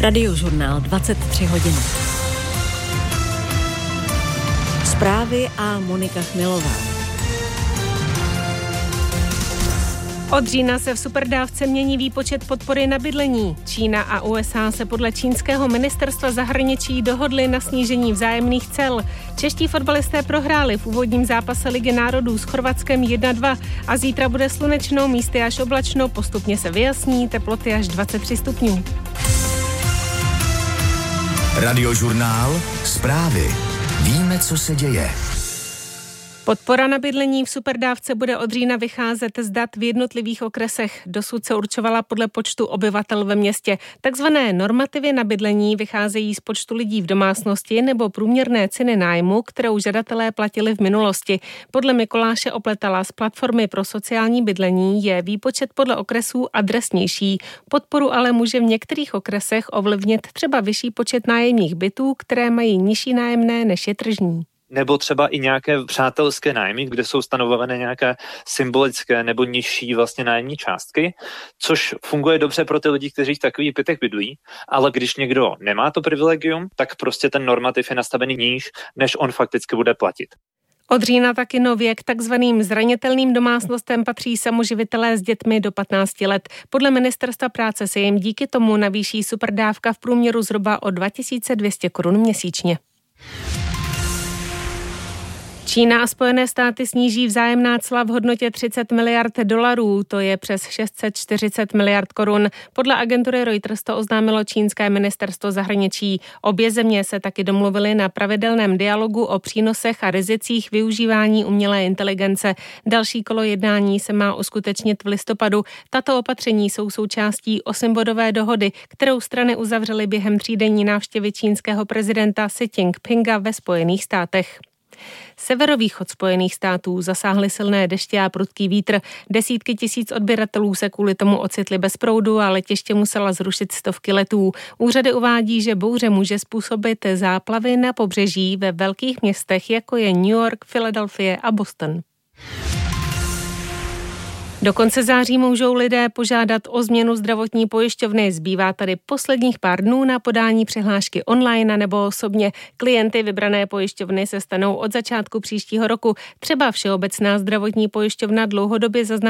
Radiožurnál 23 hodin. Zprávy a Monika Chmilová. Od října se v superdávce mění výpočet podpory na bydlení. Čína a USA se podle čínského ministerstva zahraničí dohodly na snížení vzájemných cel. Čeští fotbalisté prohráli v úvodním zápase Ligy národů s Chorvatskem 1-2 a zítra bude slunečno, místy až oblačno, postupně se vyjasní, teploty až 23 stupňů. Radiožurnál, zprávy. Víme, co se děje. Podpora na bydlení v superdávce bude od října vycházet z dat v jednotlivých okresech. Dosud se určovala podle počtu obyvatel ve městě. Takzvané normativy na bydlení vycházejí z počtu lidí v domácnosti nebo průměrné ceny nájmu, kterou žadatelé platili v minulosti. Podle Mikuláše Opletala z platformy pro sociální bydlení je výpočet podle okresů adresnější. Podporu ale může v některých okresech ovlivnit třeba vyšší počet nájemních bytů, které mají nižší nájemné než je tržní. Nebo třeba i nějaké přátelské nájmy, kde jsou stanovované nějaké symbolické nebo nižší vlastně nájemní částky, což funguje dobře pro ty lidi, kteří v takových bytech bydlí, ale když někdo nemá to privilegium, tak prostě ten normativ je nastavený níž, než on fakticky bude platit. Od října taky nově k takzvaným zranitelným domácnostem patří samoživitelé s dětmi do 15 let. Podle ministerstva práce se jim díky tomu navýší superdávka v průměru zhruba o 2200 korun měsíčně. Čína a Spojené státy sníží vzájemná cla v hodnotě $30 miliard, to je přes 640 miliard korun. Podle agentury Reuters to oznámilo čínské ministerstvo zahraničí. Obě země se taky domluvily na pravidelném dialogu o přínosech a rizicích využívání umělé inteligence. Další kolo jednání se má uskutečnit v listopadu. Tato opatření jsou součástí 8bodové dohody, kterou strany uzavřely během třídenní návštěvy čínského prezidenta Xi Jinpinga ve Spojených státech. Severovýchod Spojených států zasáhly silné deště a prudký vítr. Desítky tisíc odběratelů se kvůli tomu ocitli bez proudu a letiště musela zrušit stovky letů. Úřady uvádí, že bouře může způsobit záplavy na pobřeží ve velkých městech, jako je New York, Philadelphia a Boston. Do konce září můžou lidé požádat o změnu zdravotní pojišťovny. Zbývá tady posledních pár dnů na podání přihlášky online nebo osobně. Klienty vybrané pojišťovny se stanou od začátku příštího roku. Třeba Všeobecná zdravotní pojišťovna dlouhodobě zaznamená